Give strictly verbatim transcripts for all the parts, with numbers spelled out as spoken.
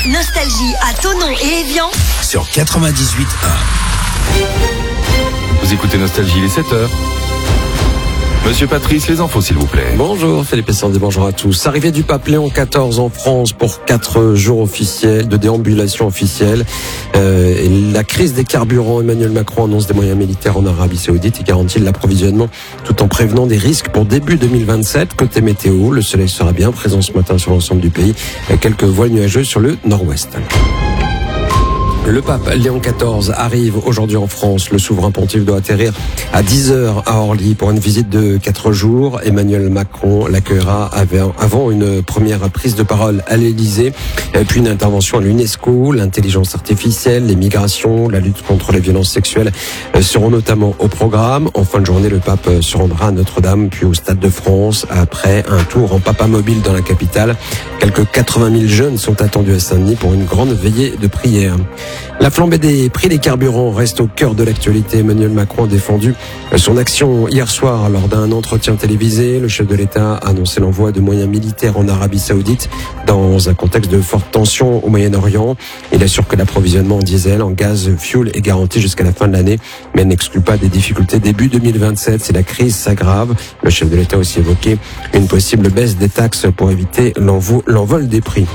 Nostalgie à Thonon et Évian sur quatre-vingt-dix-huit un. Vous écoutez Nostalgie, il est sept heures. Monsieur Patrice, les infos s'il vous plaît. Bonjour Philippe et Sandy, bonjour à tous. Arrivée du pape Léon quatorze en France pour quatre jours officiels, de déambulation officielle. Euh, et la crise des carburants, Emmanuel Macron annonce des moyens militaires en Arabie Saoudite et garantit l'approvisionnement tout en prévenant des risques pour début deux mille vingt-sept. Côté météo, le soleil sera bien présent ce matin sur l'ensemble du pays. Quelques voiles nuageuses sur le nord-ouest. Le pape Léon quatorze arrive aujourd'hui en France. Le souverain pontife doit atterrir à dix heures à Orly pour une visite de quatre jours. Emmanuel Macron l'accueillera avant une première prise de parole à l'Élysée, puis une intervention à l'UNESCO. L'intelligence artificielle, les migrations, la lutte contre les violences sexuelles seront notamment au programme. En fin de journée, le pape se rendra à Notre-Dame, puis au Stade de France, après un tour en papa mobile dans la capitale. Quelques quatre-vingt mille jeunes sont attendus à Saint-Denis pour une grande veillée de prière. La flambée des prix des carburants reste au cœur de l'actualité. Emmanuel Macron a défendu son action hier soir lors d'un entretien télévisé. Le chef de l'État a annoncé l'envoi de moyens militaires en Arabie Saoudite dans un contexte de forte tension au Moyen-Orient. Il assure que l'approvisionnement en diesel, en gaz, fuel est garanti jusqu'à la fin de l'année, mais n'exclut pas des difficultés début deux mille vingt-sept si la crise s'aggrave. Le chef de l'État a aussi évoqué une possible baisse des taxes pour éviter l'envol des prix.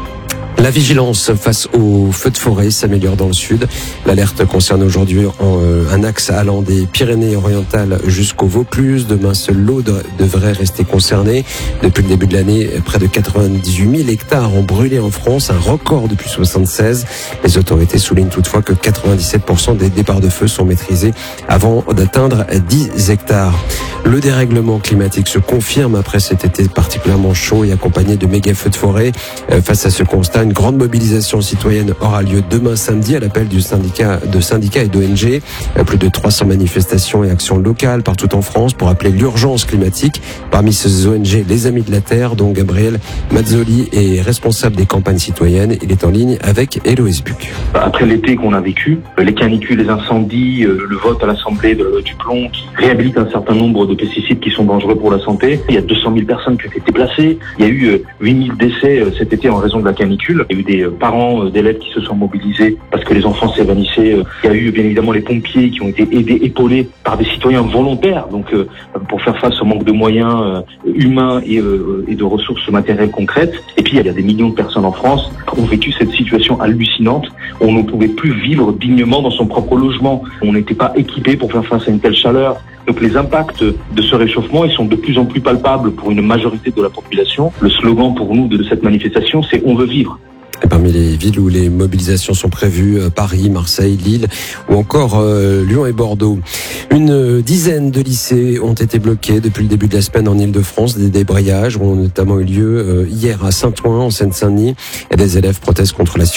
La vigilance face aux feux de forêt s'améliore dans le sud. L'alerte concerne aujourd'hui un axe allant des Pyrénées-Orientales jusqu'au Vaucluse. Demain, seul l'Aude devrait rester concerné. Depuis le début de l'année, près de quatre-vingt-dix-huit mille hectares ont brûlé en France, un record depuis soixante-seize. Les autorités soulignent toutefois que quatre-vingt-dix-sept pour cent des départs de feu sont maîtrisés avant d'atteindre dix hectares. Le dérèglement climatique se confirme après cet été particulièrement chaud et accompagné de méga feux de forêt. Face à ce constat, une grande mobilisation citoyenne aura lieu demain samedi à l'appel du syndicat, de syndicats et d'O N G. Plus de trois cents manifestations et actions locales partout en France pour appeler l'urgence climatique. Parmi ces O N G, les Amis de la Terre, dont Gabriel Mazzoli est responsable des campagnes citoyennes. Il est en ligne avec Héloïse Buc. Après l'été qu'on a vécu, les canicules, les incendies, le vote à l'Assemblée de, du plomb qui réhabilite un certain nombre de pesticides qui sont dangereux pour la santé. Il y a deux cent mille personnes qui ont été déplacées. Il y a eu huit mille décès cet été en raison de la canicule. Il y a eu des parents d'élèves qui se sont mobilisés parce que les enfants s'évanouissaient. Il y a eu bien évidemment les pompiers qui ont été aidés, épaulés par des citoyens volontaires, donc pour faire face au manque de moyens humains et, et de ressources matérielles concrètes. Et puis il y a des millions de personnes en France qui ont vécu cette situation hallucinante où on ne pouvait plus vivre dignement dans son propre logement. On n'était pas équipé pour faire face à une telle chaleur. Donc les impacts de ce réchauffement, ils sont de plus en plus palpables pour une majorité de la population. Le slogan pour nous de cette manifestation, c'est « On veut vivre ». Et parmi les villes où les mobilisations sont prévues, Paris, Marseille, Lille ou encore euh, Lyon et Bordeaux. Une dizaine de lycées ont été bloqués depuis le début de la semaine en Île-de-France. Des débrayages ont notamment eu lieu euh, hier à Saint-Ouen, en Seine-Saint-Denis. Et des élèves protestent contre la